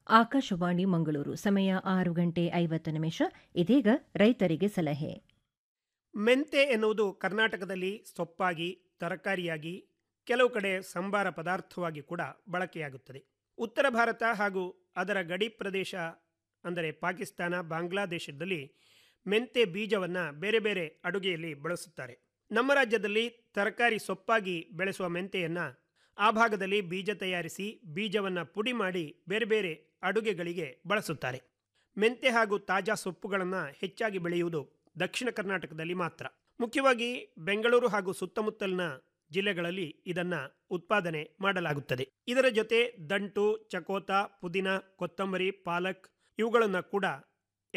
ಆಕಾಶವಾಣಿ ಮಂಗಳೂರು ಸಮಯ 6:50. ಇದೀಗ ರೈತರಿಗೆ ಸಲಹೆ. ಮೆಂತೆ ಎನ್ನುವುದು ಕರ್ನಾಟಕದಲ್ಲಿ ಸೊಪ್ಪಾಗಿ, ತರಕಾರಿಯಾಗಿ, ಕೆಲವು ಕಡೆ ಸಂಬಾರ ಪದಾರ್ಥವಾಗಿ ಕೂಡ ಬಳಕೆಯಾಗುತ್ತದೆ. ಉತ್ತರ ಭಾರತ ಹಾಗೂ ಅದರ ಗಡಿ ಪ್ರದೇಶ ಅಂದರೆ ಪಾಕಿಸ್ತಾನ, ಬಾಂಗ್ಲಾದೇಶದಲ್ಲಿ ಮೆಂತೆ ಬೀಜವನ್ನು ಬೇರೆ ಬೇರೆ ಅಡುಗೆಯಲ್ಲಿ ಬಳಸುತ್ತಾರೆ. ನಮ್ಮ ರಾಜ್ಯದಲ್ಲಿ ತರಕಾರಿ ಸೊಪ್ಪಾಗಿ ಬೆಳೆಸುವ ಮೆಂತೆಯನ್ನು ಆ ಭಾಗದಲ್ಲಿ ಬೀಜ ತಯಾರಿಸಿ ಬೀಜವನ್ನು ಪುಡಿ ಮಾಡಿ ಬೇರೆ ಬೇರೆ ಅಡುಗೆಗಳಿಗೆ ಬಳಸುತ್ತಾರೆ. ಮೆಂತೆ ಹಾಗೂ ತಾಜಾ ಸೊಪ್ಪುಗಳನ್ನು ಹೆಚ್ಚಾಗಿ ಬೆಳೆಯುವುದು ದಕ್ಷಿಣ ಕರ್ನಾಟಕದಲ್ಲಿ ಮಾತ್ರ. ಮುಖ್ಯವಾಗಿ ಬೆಂಗಳೂರು ಹಾಗೂ ಸುತ್ತಮುತ್ತಲಿನ ಜಿಲ್ಲೆಗಳಲ್ಲಿ ಇದನ್ನು ಉತ್ಪಾದನೆ ಮಾಡಲಾಗುತ್ತದೆ. ಇದರ ಜೊತೆ ದಂಟು, ಚಕೋತ, ಪುದೀನ, ಕೊತ್ತಂಬರಿ, ಪಾಲಕ್ ಇವುಗಳನ್ನು ಕೂಡ